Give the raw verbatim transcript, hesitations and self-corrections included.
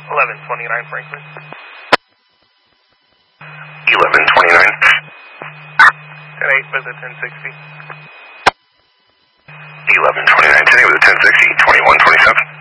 eleven twenty-nine Franklin. eleven twenty-nine. ten eight with a ten sixty. eleven twenty-nine, ten eight with a ten sixty, twenty-one twenty-seven.